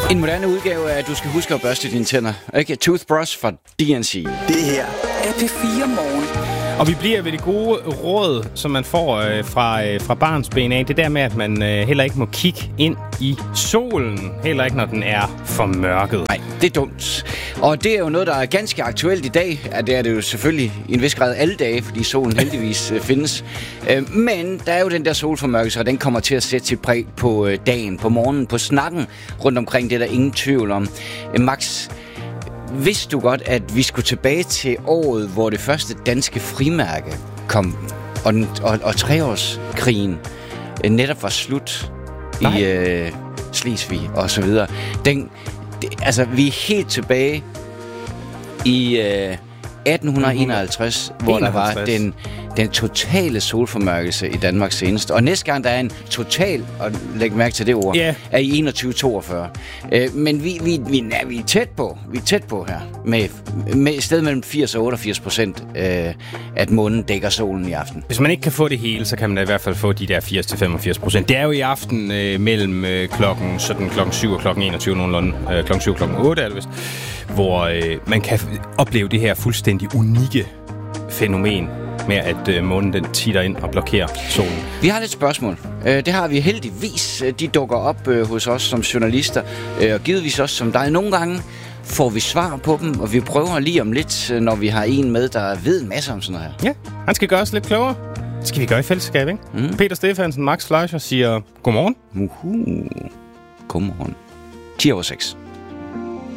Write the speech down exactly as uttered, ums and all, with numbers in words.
En moderne udgave af, at du skal huske at børste dine tænder. Ikke? Toothbrush fra D N C. Det her er P fire Morgen. Og vi bliver ved det gode råd, som man får øh, fra, øh, fra barnsben af. Det der med, at man øh, heller ikke må kigge ind i solen. Heller ikke, når den er for mørket. Nej, det er dumt. Og det er jo noget, der er ganske aktuelt i dag. Ja, det er det jo selvfølgelig i en vis grad alle dage, fordi solen heldigvis øh, findes. Øh, men der er jo den der solformørkelse, og den kommer til at sætte sit præg på øh, dagen, på morgenen, på snakken rundt omkring. Det er der ingen tvivl om. Øh, Max, vidste du godt, at vi skulle tilbage til året, hvor det første danske frimærke kom, og, den, og, og treårskrigen øh, netop var slut Nej. i øh, Slesvig og så videre. Den, det, altså, vi er helt tilbage i øh, atten enoghalvtreds, hvor enoghalvtreds. Der var den, den totale solformørkelse i Danmark senest. Og næste gang, der er en total, og læg mærke til det ord, yeah. er i enogtyve toogfyrre. Øh, men vi, vi, vi, nej, vi er tæt på. Vi er tæt på her. Med, med et sted mellem firs og otteogfirs procent, øh, at månen dækker solen i aften. Hvis man ikke kan få det hele, så kan man da i hvert fald få de der firs til femogfirs procent. Det er jo i aften øh, mellem øh, klokken sådan klokken syv og klokken enogtyve nogenlunde. Øh, klokken syv og klokken otte er det vist. Hvor øh, man kan opleve det her fuldstændig unikke fænomen med, at øh, månen den titter ind og blokerer solen. Vi har lidt spørgsmål. Øh, det har vi heldigvis. De dukker op øh, hos os som journalister, øh, og givetvis også som dig. Nogle gange får vi svar på dem, og vi prøver lige om lidt, når vi har en med, der ved en masse om sådan noget her. Ja, han skal gøre os lidt klogere. Det skal vi gøre i fællesskab, ikke? Mm. Peter Stefansen, Max Fleischer siger godmorgen. Uhu. Godmorgen. ti over seks.